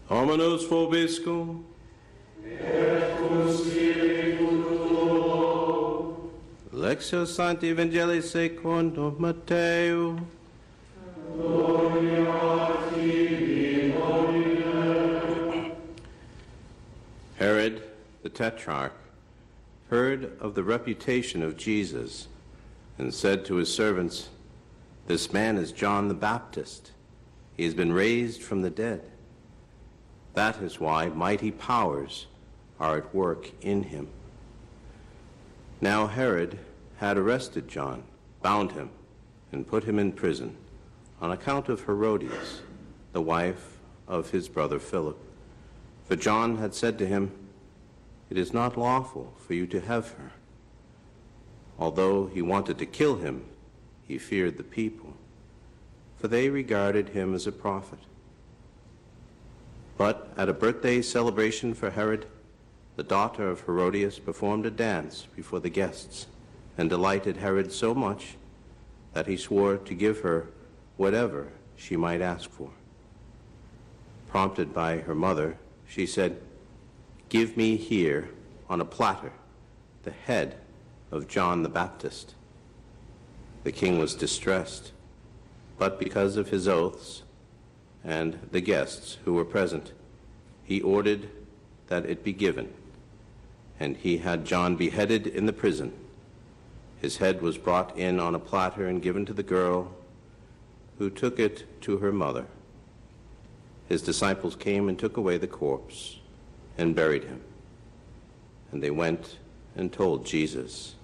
Dominus vobiscum. Et cum spiritu tuo. Lectio Sancti Evangelii secundum Matteo. Gloria a tibi, Domine. Herod the Tetrarch heard of the reputation of Jesus and said to his servants, "This man is John the Baptist. He has been raised from the dead. That is why mighty powers are at work in him." Now Herod had arrested John, bound him, and put him in prison on account of Herodias, the wife of his brother Philip. For John had said to him, "It is not lawful for you to have her." Although he wanted to kill him, he feared the people, for they regarded him as a prophet. But at a birthday celebration for Herod, the daughter of Herodias performed a dance before the guests and delighted Herod so much that he swore to give her whatever she might ask for. Prompted by her mother, she said, "Give me here on a platter the head of John the Baptist." The king was distressed, but because of his oaths and the guests who were present, he ordered that it be given, and he had John beheaded in the prison. His head was brought in on a platter and given to the girl, who took it to her mother. His disciples came and took away the corpse and buried him. And they went and told Jesus